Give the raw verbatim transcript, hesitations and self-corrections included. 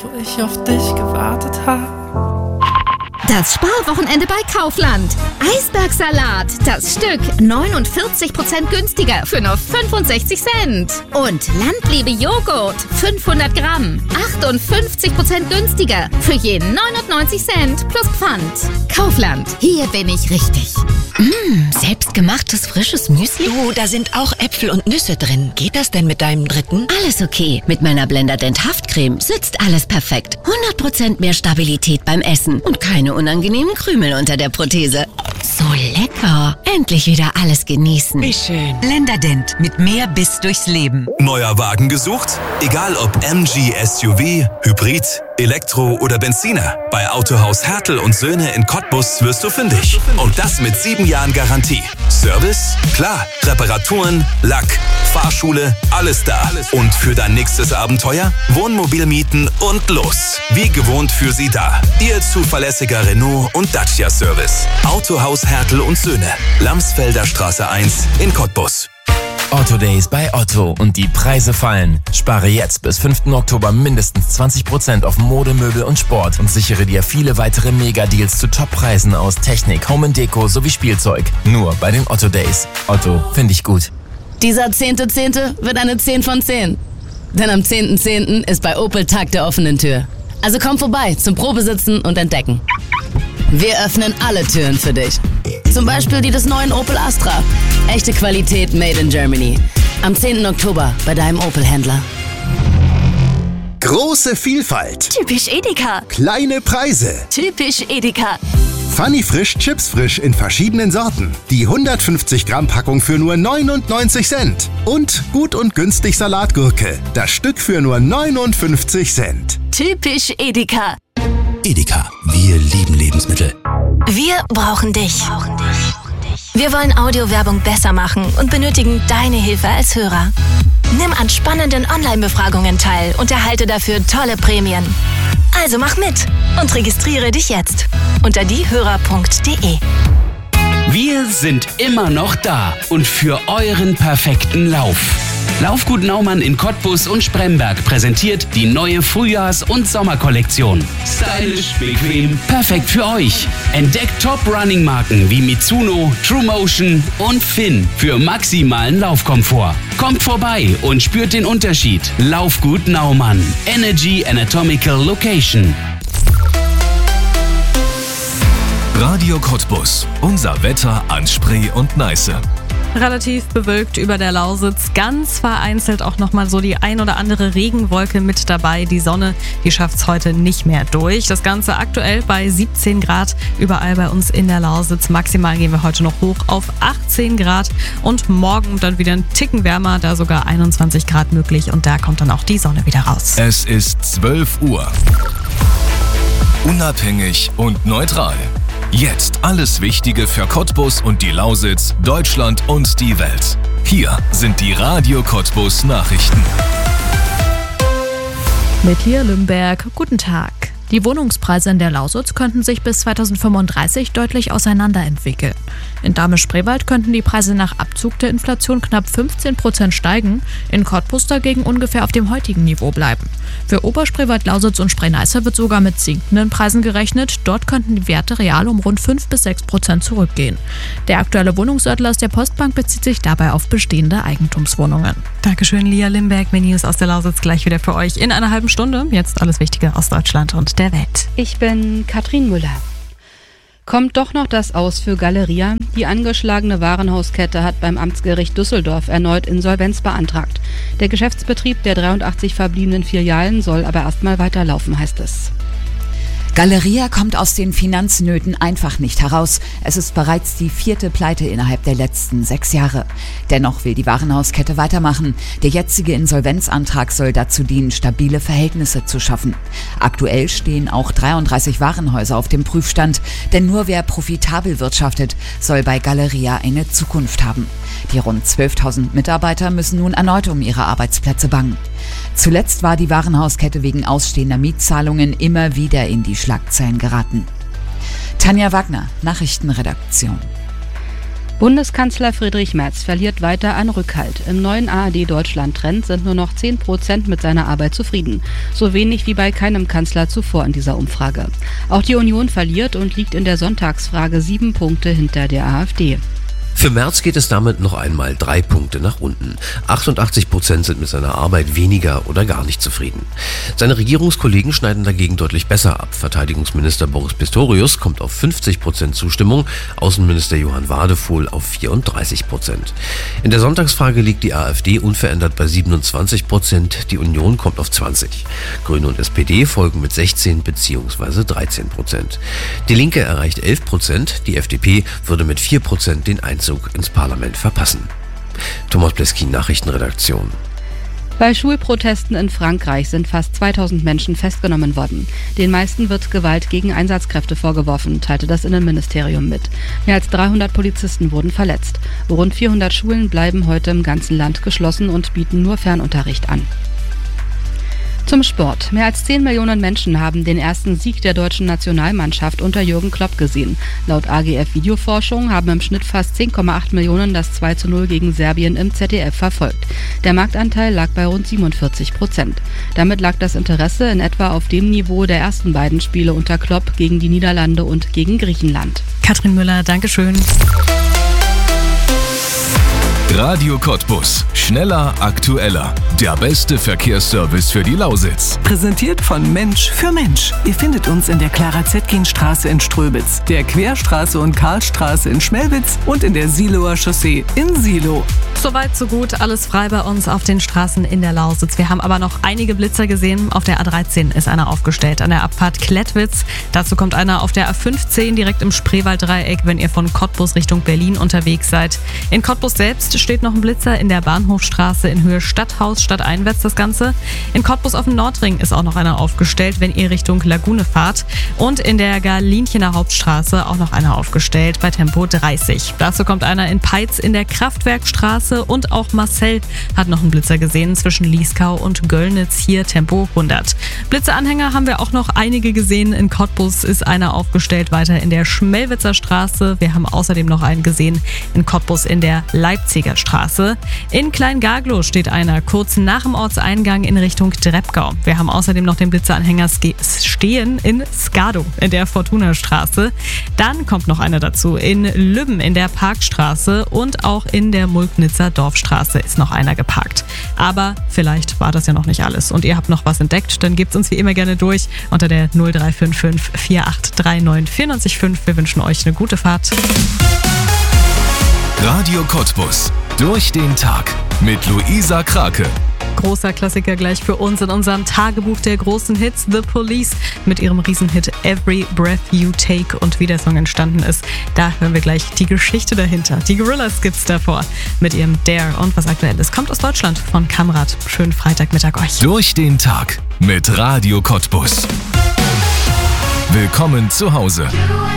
wo ich auf dich gewartet habe. Das Sparwochenende bei Kaufland. Eisbergsalat, das Stück neunundvierzig Prozent günstiger für nur fünfundsechzig Cent. Und Landliebe Joghurt, fünfhundert Gramm, achtundfünfzig Prozent günstiger für je neunundneunzig Cent plus Pfand. Kaufland, hier bin ich richtig. Mmh, selbstgemachtes frisches Müsli? Du, da sind auch Äpfel und Nüsse drin. Geht das denn mit deinem dritten? Alles okay. Mit meiner Blenderdent Haftcreme sitzt alles perfekt. hundert Prozent mehr Stabilität beim Essen und keine unangenehmen Krümel unter der Prothese. So lecker. Endlich wieder alles genießen. Wie schön. Blenderdent mit mehr Biss durchs Leben. Neuer Wagen gesucht? Egal ob M G S U V, Hybrid, Elektro oder Benziner. Bei Autohaus Hertel und Söhne in Cottbus wirst du fündig. Und das mit sieben Jahren Garantie. Service? Klar. Reparaturen, Lack, Fahrschule, alles da. Und für dein nächstes Abenteuer? Wohnmobil mieten und los. Wie gewohnt für Sie da. Ihr zuverlässiger Renault und Dacia Service. Autohaus Hertel und Söhne. Lamsfelder Straße eins in Cottbus. Otto Days bei Otto und die Preise fallen. Spare jetzt bis fünften Oktober mindestens zwanzig Prozent auf Mode, Möbel und Sport und sichere dir viele weitere Mega-Deals zu Top-Preisen aus Technik, Home and Deko sowie Spielzeug. Nur bei den Otto Days. Otto, finde ich gut. Dieser zehnte Zehnte wird eine zehn von zehn. Denn am zehnten Zehnten ist bei Opel Tag der offenen Tür. Also komm vorbei zum Probesitzen und Entdecken. Wir öffnen alle Türen für dich. Zum Beispiel die des neuen Opel Astra. Echte Qualität made in Germany. Am zehnten Oktober bei deinem Opel-Händler. Große Vielfalt. Typisch Edeka. Kleine Preise. Typisch Edeka. Funny Frisch, Chips Frisch in verschiedenen Sorten. Die hundertfünfzig Gramm Packung für nur neunundneunzig Cent. Und gut und günstig Salatgurke. Das Stück für nur neunundfünfzig Cent. Typisch Edeka. Edeka, wir lieben Lebensmittel. Wir brauchen dich. Wir wollen Audiowerbung besser machen und benötigen deine Hilfe als Hörer. Nimm an spannenden Online-Befragungen teil und erhalte dafür tolle Prämien. Also mach mit und registriere dich jetzt unter diehörer punkt de. Wir sind immer noch da und für euren perfekten Lauf. Laufgut Naumann in Cottbus und Spremberg präsentiert die neue Frühjahrs- und Sommerkollektion. Stylisch, bequem, perfekt für euch. Entdeckt Top-Running-Marken wie Mitsuno, TrueMotion und Finn für maximalen Laufkomfort. Kommt vorbei und spürt den Unterschied. Laufgut Naumann. Energy Anatomical Location. Radio Cottbus. Unser Wetter an Spree und Neiße. Relativ bewölkt über der Lausitz, ganz vereinzelt auch nochmal so die ein oder andere Regenwolke mit dabei. Die Sonne, die schafft es heute nicht mehr durch. Das Ganze aktuell bei siebzehn Grad überall bei uns in der Lausitz. Maximal gehen wir heute noch hoch auf achtzehn Grad und morgen dann wieder ein Ticken wärmer, da sogar einundzwanzig Grad möglich und da kommt dann auch die Sonne wieder raus. Es ist zwölf Uhr. Unabhängig und neutral. Jetzt alles Wichtige für Cottbus und die Lausitz, Deutschland und die Welt. Hier sind die Radio Cottbus Nachrichten. Mit Lia Lümberg, guten Tag. Die Wohnungspreise in der Lausitz könnten sich bis zweitausendfünfunddreißig deutlich auseinanderentwickeln. In Dahme-Spreewald könnten die Preise nach Abzug der Inflation knapp fünfzehn Prozent steigen, in Cottbus dagegen ungefähr auf dem heutigen Niveau bleiben. Für Oberspreewald, Lausitz und Spree-Neiße wird sogar mit sinkenden Preisen gerechnet. Dort könnten die Werte real um rund fünf bis sechs Prozent zurückgehen. Der aktuelle Wohnungsatlas der Postbank bezieht sich dabei auf bestehende Eigentumswohnungen. Dankeschön, Lia Limberg. Mehr News aus der Lausitz gleich wieder für euch in einer halben Stunde. Jetzt alles Wichtige aus Deutschland und der Welt. Ich bin Katrin Müller. Kommt doch noch das Aus für Galeria? Die angeschlagene Warenhauskette hat beim Amtsgericht Düsseldorf erneut Insolvenz beantragt. Der Geschäftsbetrieb der dreiundachtzig verbliebenen Filialen soll aber erstmal weiterlaufen, heißt es. Galeria kommt aus den Finanznöten einfach nicht heraus. Es ist bereits die vierte Pleite innerhalb der letzten sechs Jahre. Dennoch will die Warenhauskette weitermachen. Der jetzige Insolvenzantrag soll dazu dienen, stabile Verhältnisse zu schaffen. Aktuell stehen auch dreiunddreißig Warenhäuser auf dem Prüfstand, denn nur wer profitabel wirtschaftet, soll bei Galeria eine Zukunft haben. Die rund zwölftausend Mitarbeiter müssen nun erneut um ihre Arbeitsplätze bangen. Zuletzt war die Warenhauskette wegen ausstehender Mietzahlungen immer wieder in die Schlagzeilen geraten. Tanja Wagner, Nachrichtenredaktion. Bundeskanzler Friedrich Merz verliert weiter an Rückhalt. Im neuen A R D-Deutschland-Trend sind nur noch zehn Prozent mit seiner Arbeit zufrieden. So wenig wie bei keinem Kanzler zuvor in dieser Umfrage. Auch die Union verliert und liegt in der Sonntagsfrage sieben Punkte hinter der AfD. Für Merz geht es damit noch einmal drei Punkte nach unten. achtundachtzig Prozent sind mit seiner Arbeit weniger oder gar nicht zufrieden. Seine Regierungskollegen schneiden dagegen deutlich besser ab. Verteidigungsminister Boris Pistorius kommt auf fünfzig Prozent Zustimmung, Außenminister Johann Wadefuhl auf vierunddreißig Prozent. In der Sonntagsfrage liegt die AfD unverändert bei siebenundzwanzig Prozent, die Union kommt auf zwanzig. Grüne und S P D folgen mit sechzehn bzw. dreizehn Prozent. Die Linke erreicht elf Prozent, die F D P würde mit vier Prozent den Einzug ins Parlament verpassen. Thomas Bleskin, Nachrichtenredaktion. Bei Schulprotesten in Frankreich sind fast zweitausend Menschen festgenommen worden. Den meisten wird Gewalt gegen Einsatzkräfte vorgeworfen, teilte das Innenministerium mit. Mehr als dreihundert Polizisten wurden verletzt. Rund vierhundert Schulen bleiben heute im ganzen Land geschlossen und bieten nur Fernunterricht an. Zum Sport. Mehr als zehn Millionen Menschen haben den ersten Sieg der deutschen Nationalmannschaft unter Jürgen Klopp gesehen. Laut A G F Videoforschung haben im Schnitt fast zehn Komma acht Millionen das zwei zu null gegen Serbien im Z D F verfolgt. Der Marktanteil lag bei rund siebenundvierzig Prozent. Damit lag das Interesse in etwa auf dem Niveau der ersten beiden Spiele unter Klopp gegen die Niederlande und gegen Griechenland. Katrin Müller, Dankeschön. Radio Cottbus. Schneller, aktueller. Der beste Verkehrsservice für die Lausitz. Präsentiert von Mensch für Mensch. Ihr findet uns in der Clara-Zetkin-Straße in Ströbitz, der Querstraße und Karlstraße in Schmelwitz und in der Siloer Chaussee in Silo. Soweit, so gut. Alles frei bei uns auf den Straßen in der Lausitz. Wir haben aber noch einige Blitzer gesehen. Auf der A dreizehn ist einer aufgestellt, an der Abfahrt Klettwitz. Dazu kommt einer auf der A fünfzehn direkt im Spreewalddreieck, wenn ihr von Cottbus Richtung Berlin unterwegs seid. In Cottbus selbst steht noch ein Blitzer in der Bahnhofstraße in Höhe Stadthaus, stadteinwärts das Ganze. In Cottbus auf dem Nordring ist auch noch einer aufgestellt, wenn ihr Richtung Lagune fahrt. Und in der Garlinchener Hauptstraße auch noch einer aufgestellt bei Tempo dreißig. Dazu kommt einer in Peitz in der Kraftwerkstraße und auch Marcel hat noch einen Blitzer gesehen zwischen Lieskau und Göllnitz, hier Tempo hundert. Blitzeranhänger haben wir auch noch einige gesehen. In Cottbus ist einer aufgestellt weiter in der Schmelwitzer Straße. Wir haben außerdem noch einen gesehen in Cottbus in der Leipziger Straße. In Kleingaglow steht einer kurz nach dem Ortseingang in Richtung Dreppgau. Wir haben außerdem noch den Blitzeranhänger stehen in Skado in der Fortuna-Straße. Dann kommt noch einer dazu in Lübben in der Parkstraße und auch in der Mulknitzer Dorfstraße ist noch einer geparkt. Aber vielleicht war das ja noch nicht alles und ihr habt noch was entdeckt, dann gebt's uns wie immer gerne durch unter der null drei fünf fünf vier acht drei neun vier neun fünf. Wir wünschen euch eine gute Fahrt. Radio Cottbus. Durch den Tag mit Luisa Krake. Großer Klassiker gleich für uns in unserem Tagebuch der großen Hits, The Police mit ihrem Riesenhit Every Breath You Take. Und wie der Song entstanden ist, da hören wir gleich die Geschichte dahinter. Die Gorillas gibt's davor mit ihrem Dare und was aktuell ist. Kommt aus Deutschland von Kamrat. Schönen Freitagmittag euch. Durch den Tag mit Radio Cottbus. Willkommen zu Hause.